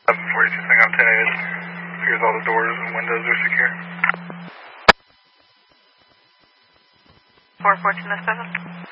42 thing on 10-8. Here's all the doors and windows are secure. 41407.